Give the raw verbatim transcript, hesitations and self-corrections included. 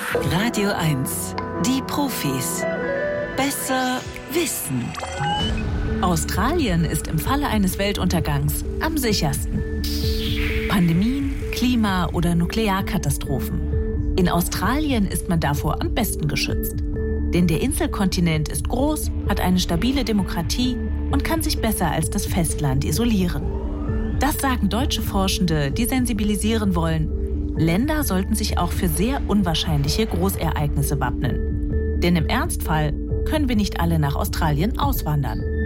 Radio eins. Die Profis. Besser wissen. Australien ist im Falle eines Weltuntergangs am sichersten. Pandemien, Klima- oder Nuklearkatastrophen. In Australien ist man davor am besten geschützt. Denn der Inselkontinent ist groß, hat eine stabile Demokratie und kann sich besser als das Festland isolieren. Das sagen deutsche Forschende, die sensibilisieren wollen. Länder sollten sich auch für sehr unwahrscheinliche Großereignisse wappnen. Denn im Ernstfall können wir nicht alle nach Australien auswandern.